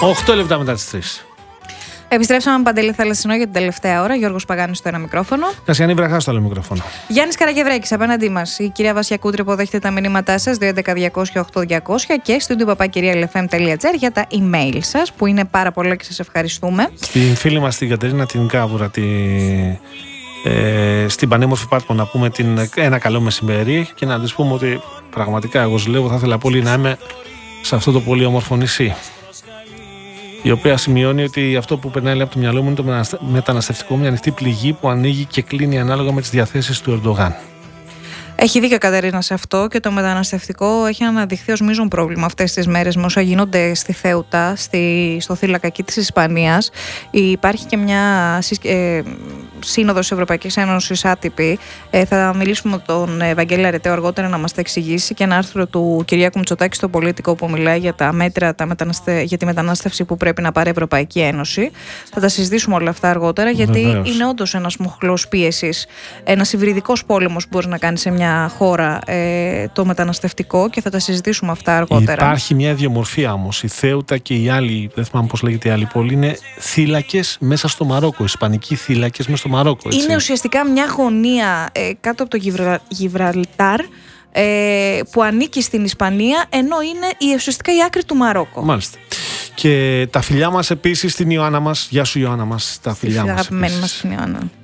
8 λεπτά μετά τις 3. Επιστρέψαμε με Παντελή Θαλασσινό για την τελευταία ώρα. Γιώργος Παγάνης στο ένα μικρόφωνο. Κασιανή Βραχά στο άλλο μικρόφωνο. Γιάννης Καραγευρέκης απέναντί μας. Η κυρία Βασιακούτρη υποδέχεται τα μηνύματά σας 211-200-8200 και studio@lfm.gr για τα email σας που είναι πάρα πολλά και σας ευχαριστούμε. Στην φίλη μας την Κατερίνα την Κάβουρα, στην πανέμορφη Πάτμο, να πούμε ένα καλό μεσημέρι και να της πούμε ότι πραγματικά εγώ ζηλεύω, θα ήθελα πολύ να είμαι σε αυτό το πολύ όμορφο νησί. Η οποία σημειώνει ότι αυτό που περνάει από το μυαλό μου είναι το μεταναστευτικό, μια ανοιχτή πληγή που ανοίγει και κλείνει ανάλογα με τις διαθέσεις του Ερντογάν. Έχει δίκιο Κατερίνα σε αυτό και το μεταναστευτικό έχει αναδειχθεί ως μείζον πρόβλημα αυτές τις μέρες με όσα γίνονται στη Θέουτα, στο θύλακα εκεί της Ισπανίας. Υπάρχει και μια σύνοδος της Ευρωπαϊκής Ένωσης άτυπη. Θα μιλήσουμε με τον Ευαγγέλη Αρετέο αργότερα να μας τα εξηγήσει και ένα άρθρο του Κυριάκου Μητσοτάκη στο Πολίτικο που μιλάει για τα μέτρα για τη μετανάστευση που πρέπει να πάρει η Ευρωπαϊκή Ένωση. Θα τα συζητήσουμε όλα αυτά αργότερα, γιατί είναι όντως ένας μοχλός πίεσης, ένας υβριδικός πόλεμος που μπορεί να κάνει σε μια χώρα το μεταναστευτικό και θα τα συζητήσουμε αυτά αργότερα. Υπάρχει μια ιδιομορφία όμως. Η Θέουτα και η άλλη, δεν θυμάμαι πώς λέγεται η άλλη πόλη, είναι θύλακες μέσα στο Μαρόκο. Ισπανικοί θύλακες μέσα στο Μαρόκο. Έτσι. Είναι ουσιαστικά μια γωνία κάτω από το Γιβραλτάρ που ανήκει στην Ισπανία, ενώ είναι ουσιαστικά η άκρη του Μαρόκο. Μάλιστα. Και τα φιλιά μας επίσης στην Ιωάννα μας. Γεια σου Ιωάννα μας. Τα φιλιά μας. Αγαπημένη μας την Ιωάννα.